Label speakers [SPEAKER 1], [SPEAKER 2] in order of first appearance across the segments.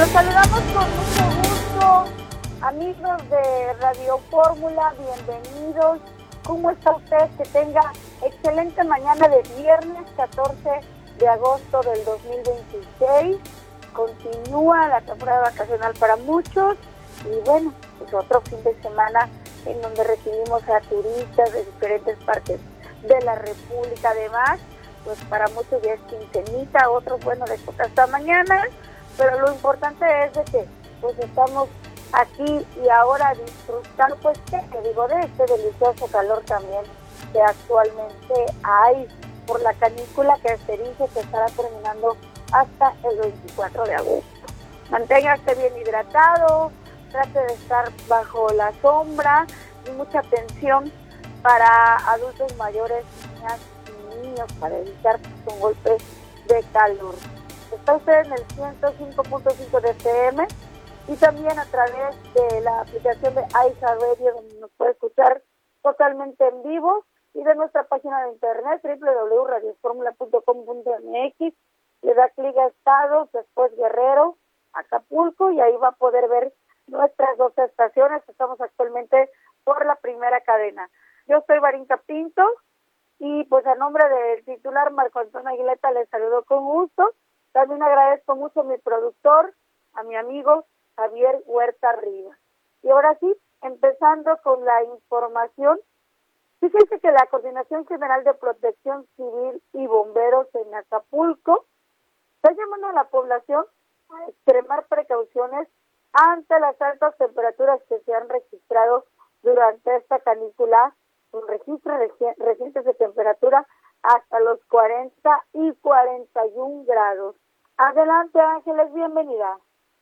[SPEAKER 1] Los saludamos con mucho gusto, amigos de Radio Fórmula, bienvenidos. ¿Cómo está usted? Que tenga excelente mañana de viernes 14 de agosto del 2026. Continúa la temporada vacacional para muchos y bueno, pues otro fin de semana en donde recibimos a turistas de diferentes partes de la República. Además, pues para muchos ya es quincenita, otros bueno les toca hasta mañana, pero lo importante es de que pues estamos aquí y ahora disfrutando pues de este delicioso calor también que actualmente hay por la canícula que se dice que estará terminando hasta el 24 de agosto. Manténgase bien hidratado, trate de estar bajo la sombra y mucha atención para adultos mayores, niñas y niños para evitar un golpe de calor. Está usted en el 105.5 de FM y también a través de la aplicación de iHeartRadio, donde nos puede escuchar totalmente en vivo, y de nuestra página de internet www.radioformula.com.mx. Le da clic a Estados, después Guerrero, Acapulco, y ahí va a poder ver nuestras dos estaciones. Estamos actualmente por la primera cadena. Yo soy Varinka Pinto y pues a nombre del titular Marco Antonio Aguileta les saludo con gusto. También agradezco mucho a mi productor, a mi amigo Javier Huerta Rivas. Y ahora sí, empezando con la información. Fíjense que la Coordinación General de Protección Civil y Bomberos en Acapulco está llamando a la población a extremar precauciones ante las altas temperaturas que se han registrado durante esta canícula, con registros recientes de temperatura hasta los 40 y 41 grados. Adelante, Ángeles, bienvenida.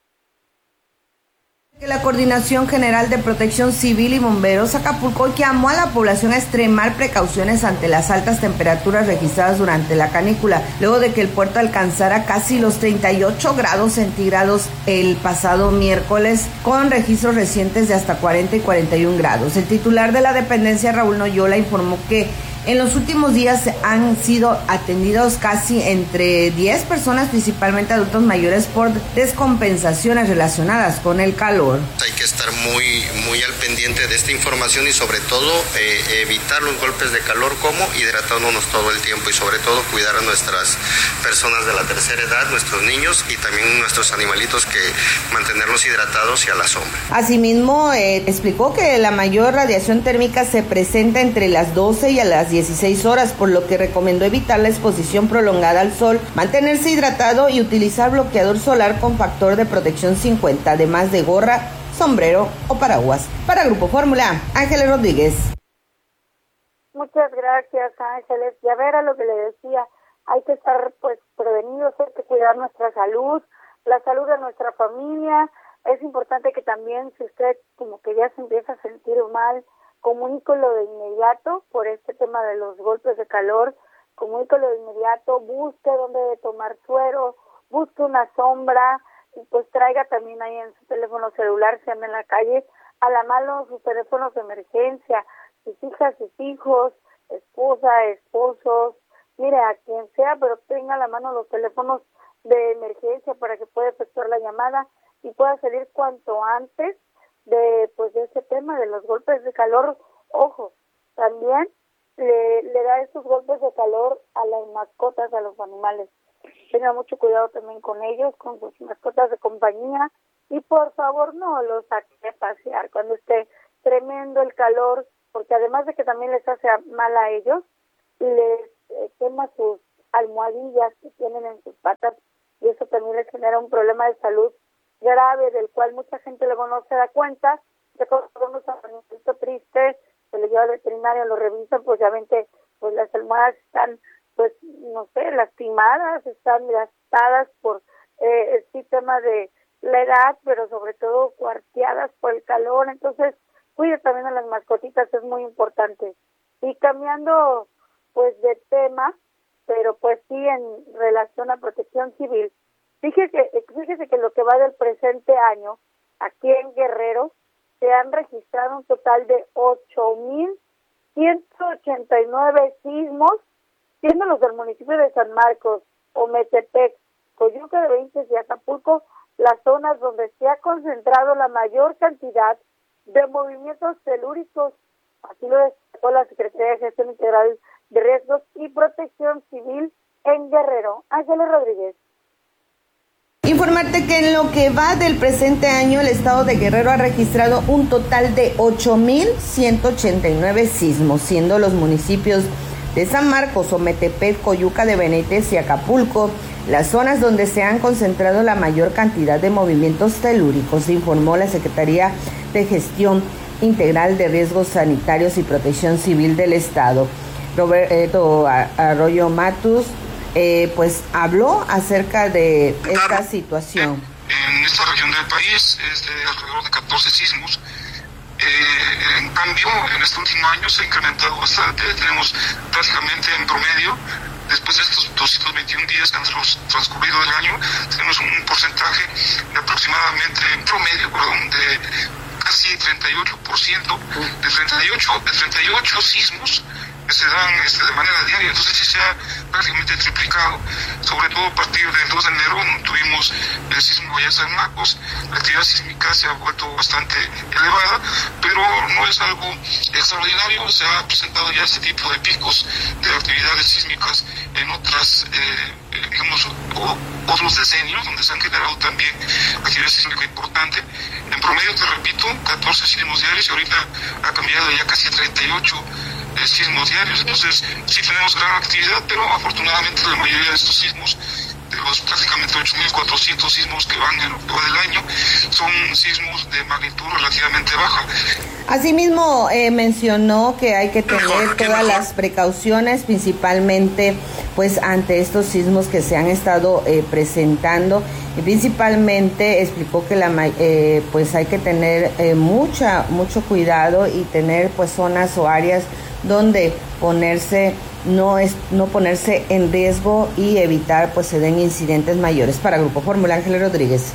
[SPEAKER 2] La Coordinación General de Protección Civil y Bomberos Acapulco llamó a la población a extremar precauciones ante las altas temperaturas registradas durante la canícula, luego de que el puerto alcanzara casi los 38 grados centígrados el pasado miércoles, con registros recientes de hasta 40 y 41 grados. El titular de la dependencia, Raúl Noyola, informó que en los últimos días han sido atendidos casi entre 10 personas, principalmente adultos mayores, por descompensaciones relacionadas con el calor.
[SPEAKER 3] Hay que estar muy al pendiente de esta información y sobre todo evitar los golpes de calor como hidratándonos todo el tiempo y sobre todo cuidar a nuestras personas de la tercera edad, nuestros niños y también nuestros animalitos, que mantenerlos hidratados y a la sombra.
[SPEAKER 2] Asimismo, explicó que la mayor radiación térmica se presenta entre las 12 y a las 16 horas, por lo que recomendó evitar la exposición prolongada al sol, mantenerse hidratado y utilizar bloqueador solar con factor de protección 50, además de gorra, sombrero o paraguas. Para Grupo Fórmula, Ángeles Rodríguez.
[SPEAKER 1] Muchas gracias, Ángeles. Y a ver, a lo que le decía, hay que estar pues prevenidos, hay que cuidar nuestra salud, la salud de nuestra familia. Es importante que también, si usted como que ya se empieza a sentir mal, comuníquelo de inmediato por este tema de los golpes de calor, comuníquelo de inmediato, busque dónde tomar suero, busque una sombra y pues traiga también ahí en su teléfono celular, si anda en la calle, a la mano sus teléfonos de emergencia, sus hijas, sus hijos, esposa, esposos, mire, a quien sea, pero tenga a la mano los teléfonos de emergencia para que pueda efectuar la llamada y pueda salir cuanto antes de ese tema de los golpes de calor. Ojo, también le da estos golpes de calor a las mascotas, a los animales. Tenga mucho cuidado también con ellos, con sus mascotas de compañía, y por favor no los saque a pasear cuando esté tremendo el calor, porque además de que también les hace mal a ellos, les quema sus almohadillas que tienen en sus patas, y eso también les genera un problema de salud grave, del cual mucha gente luego no se da cuenta. Recordamos a un animalito triste, se le lleva al veterinario, lo revisan, pues ya ven que pues las almohadas están, pues no sé, lastimadas, están gastadas por el sistema de la edad, pero sobre todo cuarteadas por el calor. Entonces cuide también a las mascotitas, es muy importante. Y cambiando pues de tema, pero pues sí en relación a protección civil, fíjese que lo que va del presente año, aquí en Guerrero, se han registrado un total de 8,189 sismos, siendo los del municipio de San Marcos, Ometepec, Coyuca de Benítez y Acapulco las zonas donde se ha concentrado la mayor cantidad de movimientos telúricos. Así lo destacó la Secretaría de Gestión Integral de Riesgos y Protección Civil en Guerrero. Ángeles Rodríguez.
[SPEAKER 2] Informarte que en lo que va del presente año, el estado de Guerrero ha registrado un total de 8,189 sismos, siendo los municipios de San Marcos, Ometepec, Coyuca de Benítez y Acapulco las zonas donde se han concentrado la mayor cantidad de movimientos telúricos, informó la Secretaría de Gestión Integral de Riesgos Sanitarios y Protección Civil del Estado. Roberto Arroyo Matus pues habló acerca de esta situación.
[SPEAKER 4] En esta región del país es de alrededor de 14 sismos. En cambio, en este último año se ha incrementado bastante. Tenemos prácticamente en promedio, después de estos 221 días que han transcurrido del año, tenemos un porcentaje de aproximadamente, en promedio, de casi 38%, de 38 sismos que se dan de manera diaria. Entonces sí se ha prácticamente triplicado, sobre todo a partir del 2 de enero tuvimos el sismo allá en San Marcos. La actividad sísmica se ha vuelto bastante elevada, pero no es algo extraordinario. Se ha presentado ya este tipo de picos de actividades sísmicas en otras otros decenios, donde se han generado también actividad sísmica importante. En promedio, te repito, 14 sismos diarios, y ahorita ha cambiado ya casi 38 sismos diarios. Entonces sí tenemos gran actividad, pero afortunadamente la mayoría de estos sismos, de los prácticamente 8,400 sismos que van en lo que va del año, son sismos de magnitud relativamente baja.
[SPEAKER 2] Asimismo, mencionó que hay que tener todas las precauciones, principalmente pues ante estos sismos que se han estado presentando, y principalmente explicó que pues hay que tener mucho cuidado y tener pues zonas o áreas donde no ponerse en riesgo y evitar pues se den incidentes mayores. Para Grupo Fórmula, Ángeles Rodríguez.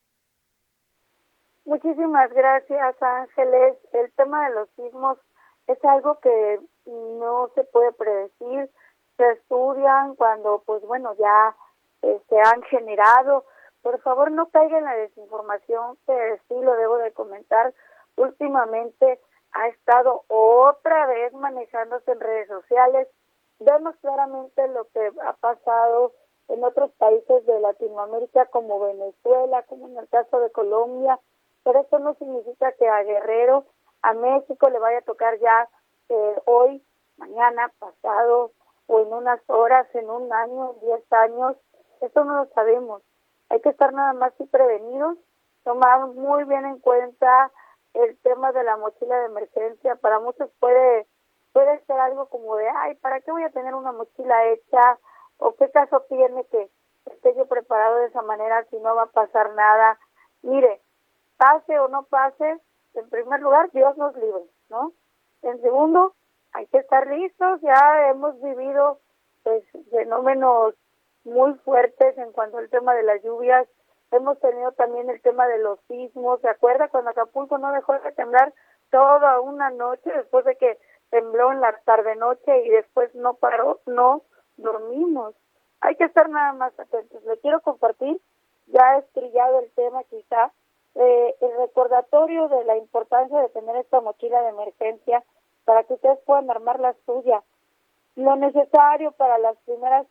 [SPEAKER 1] Muchísimas gracias, Ángeles. El tema de los sismos es algo que no se puede predecir. Se estudian cuando, pues bueno, ya se han generado. Por favor, no caigan en la desinformación, que sí lo debo de comentar. Últimamente ha estado otra vez manejándose en redes sociales. Vemos claramente lo que ha pasado en otros países de Latinoamérica, como Venezuela, como en el caso de Colombia, pero eso no significa que a Guerrero, a México, le vaya a tocar ya hoy, mañana, pasado, o en unas horas, en un año, 10 años. Eso no lo sabemos. Hay que estar nada más y prevenidos, tomar muy bien en cuenta el tema de la mochila de emergencia. Para muchos puede ser algo como de, ay, ¿para qué voy a tener una mochila hecha? ¿O qué caso tiene que esté yo preparado de esa manera si no va a pasar nada? Mire, pase o no pase, en primer lugar, Dios nos libre, ¿no? En segundo, hay que estar listos. Ya hemos vivido pues fenómenos muy fuertes en cuanto al tema de las lluvias. Hemos tenido también el tema de los sismos. ¿Se acuerda cuando Acapulco no dejó de temblar toda una noche después de que tembló en la tarde-noche y después no paró? No dormimos. Hay que estar nada más atentos. Le quiero compartir, ya he trillado el tema quizá, el recordatorio de la importancia de tener esta mochila de emergencia para que ustedes puedan armar la suya. Lo necesario para las primeras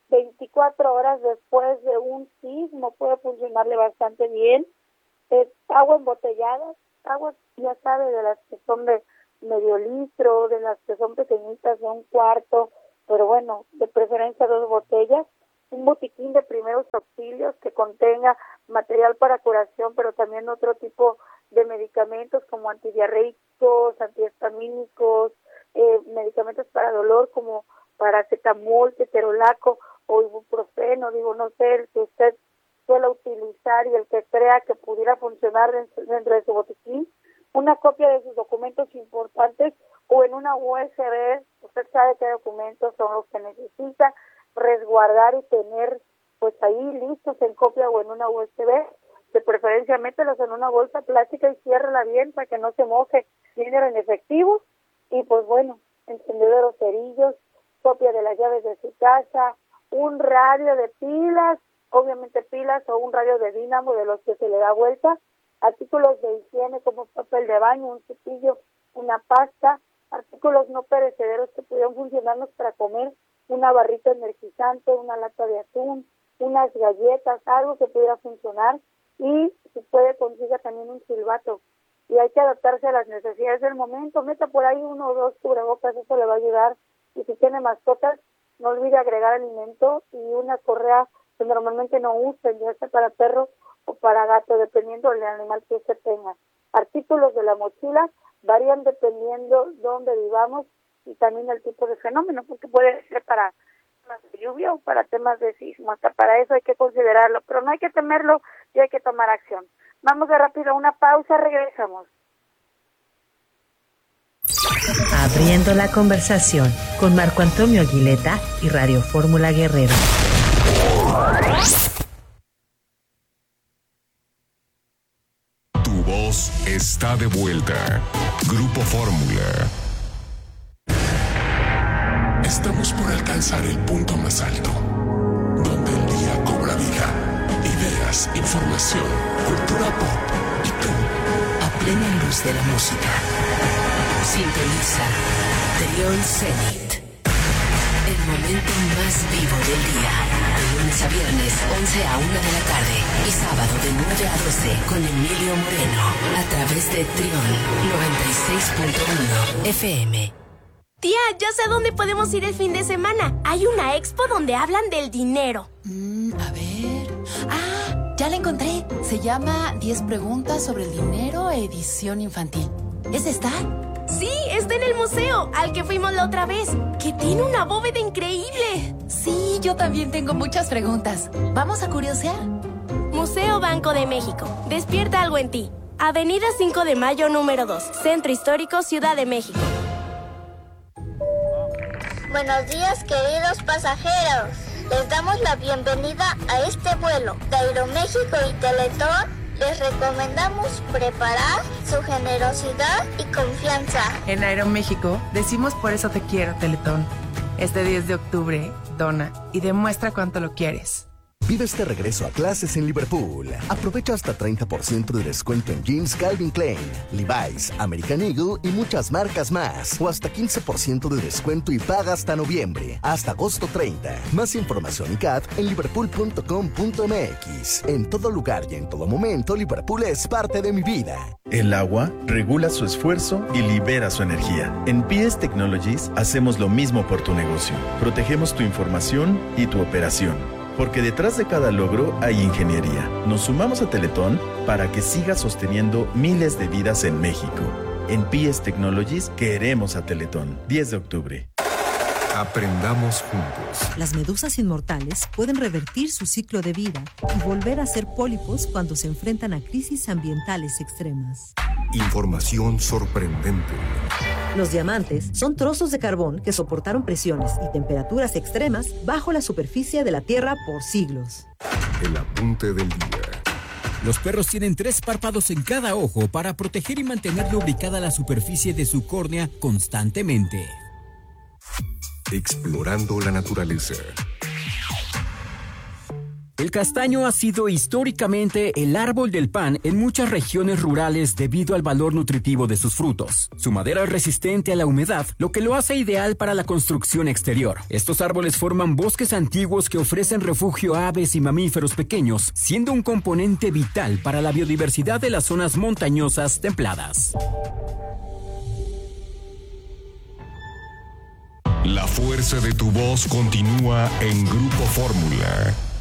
[SPEAKER 1] 24 horas después de un sismo puede funcionarle bastante bien. Agua embotellada, agua, ya sabe, de las que son de medio litro, de las que son pequeñitas de un cuarto, pero bueno, de preferencia 2 botellas. Un botiquín de primeros auxilios que contenga material para curación, pero también otro tipo de medicamentos como antidiarreicos, antihistamínicos, medicamentos para dolor como paracetamol, ketorolaco o ibuprofeno, no sé, el que usted suele utilizar y el que crea que pudiera funcionar dentro de su botiquín. Una copia de sus documentos importantes o en una USB, usted sabe qué documentos son los que necesita resguardar y tener pues ahí listos en copia o en una USB. De preferencia mételos en una bolsa plástica y ciérrala bien para que no se moje. Dinero en efectivo y pues bueno, encendedores, cerillos, copia de las llaves de su casa, un radio de pilas obviamente pilas o un radio de dínamo de los que se le da vuelta, artículos de higiene como papel de baño, un cepillo, una pasta, artículos no perecederos que pudieran funcionarnos para comer, una barrita energizante, una lata de atún, unas galletas, algo que pudiera funcionar, y si puede consiga también un silbato. Y hay que adaptarse a las necesidades del momento, meta por ahí 1 o 2 cubrebocas, eso le va a ayudar. Y si tiene mascotas, no olvide agregar alimento y una correa que normalmente no usen, ya sea para perro o para gato, dependiendo del animal que usted tenga. Artículos de la mochila varían dependiendo dónde vivamos y también el tipo de fenómeno, porque puede ser para temas de lluvia o para temas de sismo, hasta para eso hay que considerarlo, pero no hay que temerlo y hay que tomar acción. Vamos de rápido a una pausa, regresamos.
[SPEAKER 5] Abriendo la conversación con Marco Antonio Aguileta y Radio Fórmula Guerrero.
[SPEAKER 6] Tu voz está de vuelta. Grupo Fórmula.
[SPEAKER 7] Estamos por alcanzar el punto más alto, donde el día cobra vida. Ideas, información, cultura pop y tú, a plena luz de la música.
[SPEAKER 8] Sintoniza Trión Zenit, el momento más vivo del día, de lunes a viernes 11 a 1 de la tarde y sábado de 9 a 12 con Emilio Moreno, a través de Trión 96.1 FM.
[SPEAKER 9] Tía, ya sé dónde podemos ir el fin de semana. Hay una expo donde hablan del dinero.
[SPEAKER 10] A ver... ¡Ah! Ya la encontré. Se llama 10 preguntas sobre el dinero, edición infantil. ¿Es esta?
[SPEAKER 9] Sí, está en el museo, al que fuimos la otra vez, que tiene una bóveda increíble.
[SPEAKER 10] Sí, yo también tengo muchas preguntas. ¿Vamos a curiosear?
[SPEAKER 9] Museo Banco de México. Despierta algo en ti. Avenida 5 de Mayo, número 2. Centro Histórico, Ciudad de México.
[SPEAKER 11] Buenos días, queridos pasajeros. Les damos la bienvenida a este vuelo de Aeroméxico y Teletón. Les recomendamos preparar su generosidad y confianza.
[SPEAKER 12] En Aeroméxico decimos por eso te quiero, Teletón. Este 10 de octubre, dona y demuestra cuánto lo quieres.
[SPEAKER 13] Vive este regreso a clases en Liverpool. Aprovecha hasta 30% de descuento en jeans Calvin Klein, Levi's, American Eagle y muchas marcas más. O hasta 15% de descuento y paga hasta noviembre, hasta agosto 30. Más información y CAT en liverpool.com.mx. En todo lugar y en todo momento, Liverpool es parte de mi vida.
[SPEAKER 14] El agua regula su esfuerzo y libera su energía. En PS Technologies hacemos lo mismo por tu negocio. Protegemos tu información y tu operación. Porque detrás de cada logro hay ingeniería. Nos sumamos a Teletón para que siga sosteniendo miles de vidas en México. En PS Technologies queremos a Teletón. 10 de octubre.
[SPEAKER 6] Aprendamos juntos.
[SPEAKER 15] Las medusas inmortales pueden revertir su ciclo de vida y volver a ser pólipos cuando se enfrentan a crisis ambientales extremas.
[SPEAKER 6] Información sorprendente.
[SPEAKER 15] Los diamantes son trozos de carbón que soportaron presiones y temperaturas extremas bajo la superficie de la Tierra por siglos.
[SPEAKER 6] El apunte del día.
[SPEAKER 16] Los perros tienen 3 párpados en cada ojo para proteger y mantener lubricada la superficie de su córnea constantemente.
[SPEAKER 6] Explorando la naturaleza.
[SPEAKER 16] El castaño ha sido históricamente el árbol del pan en muchas regiones rurales debido al valor nutritivo de sus frutos. Su madera es resistente a la humedad, lo que lo hace ideal para la construcción exterior. Estos árboles forman bosques antiguos que ofrecen refugio a aves y mamíferos pequeños, siendo un componente vital para la biodiversidad de las zonas montañosas templadas.
[SPEAKER 6] La fuerza de tu voz continúa en Grupo Fórmula.